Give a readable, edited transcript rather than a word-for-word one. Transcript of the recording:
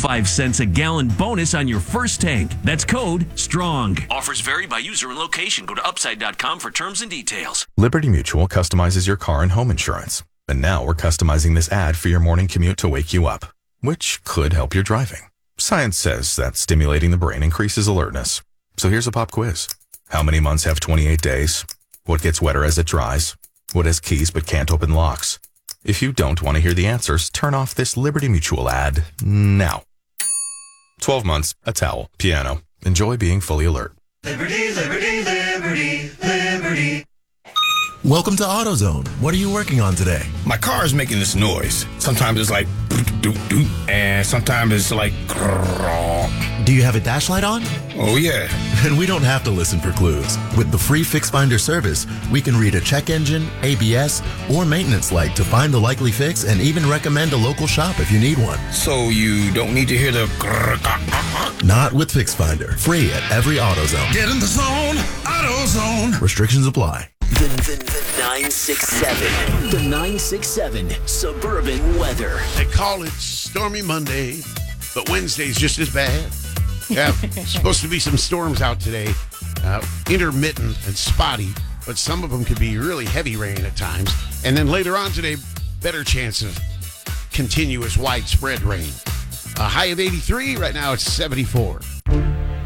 5 cents a gallon bonus on your first tank. That's code STRONG. Offers vary by user and location. Go to upside.com for terms and details. Liberty Mutual customizes your car and home insurance. And now we're customizing this ad for your morning commute to wake you up, which could help your driving. Science says that stimulating the brain increases alertness. So here's a pop quiz. How many months have 28 days? What gets wetter as it dries? What has keys but can't open locks? If you don't want to hear the answers, turn off this Liberty Mutual ad now. 12 months, a towel, piano. Enjoy being fully alert. Liberty, liberty, liberty, liberty. Welcome to AutoZone. What are you working on today? My car is making this noise. Sometimes it's like doop doop, and sometimes it's like Do you have a dash light on? oh yeah. Then we don't have to listen for clues. With the free Fix Finder service, we can read a check engine, ABS, or maintenance light to find the likely fix and even recommend a local shop if you need one. So you don't need to hear the Not with Fix Finder. Free at every AutoZone. Get in the zone, AutoZone. Restrictions apply. The 967. The 967 Suburban Weather. They call it Stormy Monday, but Wednesday's just as bad. Yeah, supposed to be some storms out today. Intermittent and spotty, but some of them could be really heavy rain at times. And then later on today, better chance of continuous widespread rain. A high of 83. Right now it's 74.